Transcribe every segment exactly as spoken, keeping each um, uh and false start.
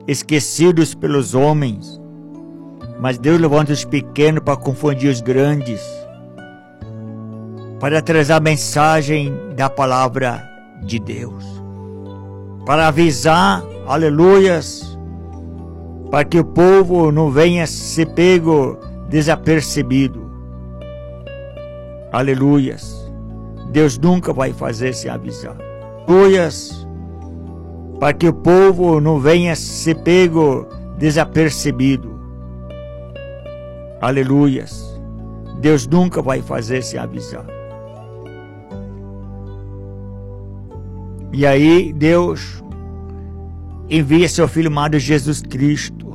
esquecidos pelos homens, mas Deus levanta os pequenos para confundir os grandes, para trazer a mensagem da palavra de Deus, para avisar, aleluias, para que o povo não venha ser pego desapercebido. Aleluias. Deus nunca vai fazer sem avisar. Aleluias. Para que o povo não venha ser pego desapercebido. Aleluias. Deus nunca vai fazer sem avisar. E aí Deus envia seu Filho amado Jesus Cristo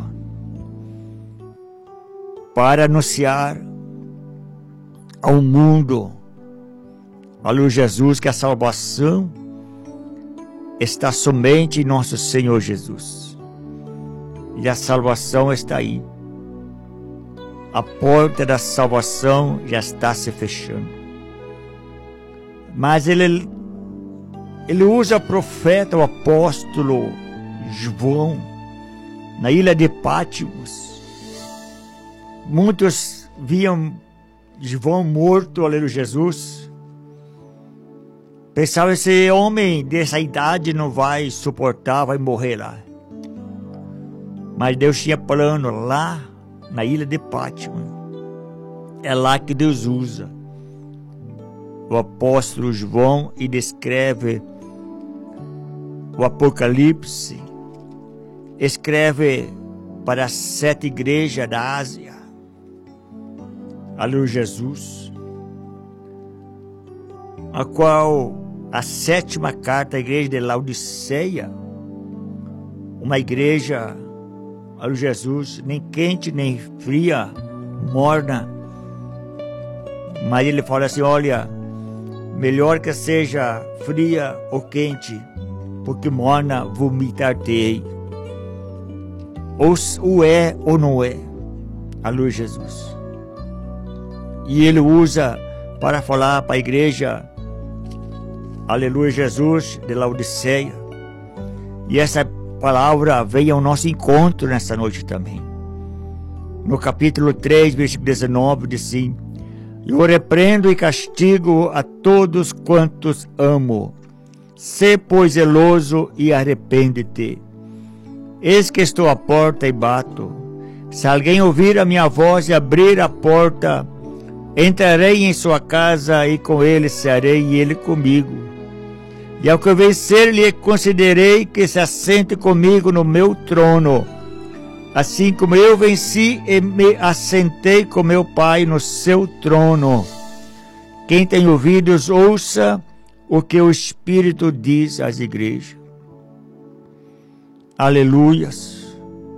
para anunciar ao mundo, aleluia, Jesus, que a salvação está somente em nosso Senhor Jesus. E a salvação está aí. A porta da salvação já está se fechando. Mas ele, ele usa o profeta, o apóstolo João, na ilha de Pátimos. Muitos viam João morto, aleluia, Jesus. Pensavam, esse homem dessa idade não vai suportar, vai morrer lá. Mas Deus tinha plano lá na ilha de Pátimos. É lá que Deus usa o apóstolo João e descreve o Apocalipse. Escreve para as sete igrejas da Ásia. Aleluia, Jesus. A qual a sétima carta, a igreja de Laodiceia, uma igreja, aleluia, Jesus, nem quente nem fria, morna. Mas ele fala assim, olha, melhor que seja fria ou quente, porque morna vomitar-te-ei. Ou o é ou não é. Aleluia, Jesus. E ele usa para falar para a igreja, aleluia, Jesus, de Laodiceia. E essa palavra veio ao nosso encontro nessa noite também. No capítulo três, versículo dezenove, diz assim: eu repreendo e castigo a todos quantos amo. Sê, pois, zeloso e arrepende-te. Eis que estou à porta e bato. Se alguém ouvir a minha voz e abrir a porta, entrarei em sua casa e com ele cearei e ele comigo. E ao que vencer lhe concederei que se assente comigo no meu trono, assim como eu venci e me assentei com meu Pai no seu trono. Quem tem ouvidos, ouça o que o Espírito diz às igrejas. Aleluias.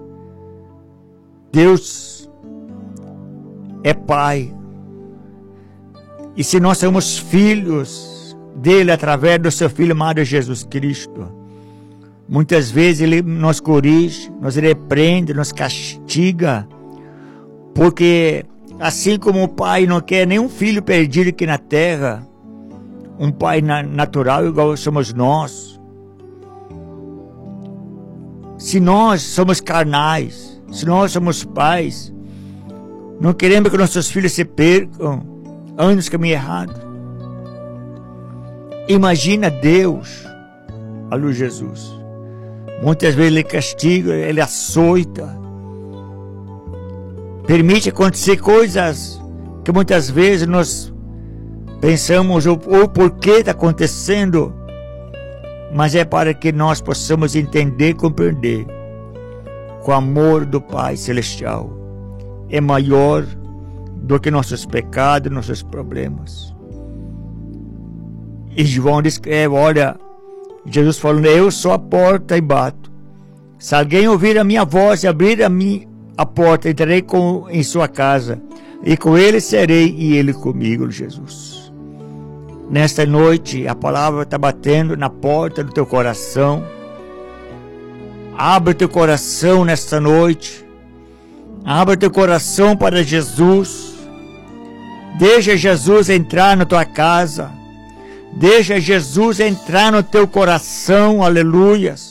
Deus é Pai. E se nós somos filhos dele através do seu Filho amado Jesus Cristo, muitas vezes ele nos corrige, nos repreende, nos castiga, porque assim como o pai não quer nenhum filho perdido aqui na terra, um pai na, natural igual somos nós. Se nós somos carnais, se nós somos pais, não queremos que nossos filhos se percam, andem no caminho errado. Imagina Deus, aleluia, Jesus. Muitas vezes ele castiga, ele açoita, permite acontecer coisas que muitas vezes nós pensamos o, o porquê está acontecendo, mas é para que nós possamos entender e compreender que o amor do Pai Celestial é maior do que nossos pecados, nossos problemas. E João descreve, olha, Jesus falando, eu sou a porta e bato. Se alguém ouvir a minha voz e abrir a, minha, a porta, entrarei com, em sua casa, e com ele serei e ele comigo, Jesus. Nesta noite, a palavra está batendo na porta do teu coração. Abre teu coração nesta noite. Abre teu coração para Jesus. Deixa Jesus entrar na tua casa. Deixa Jesus entrar no teu coração, aleluias.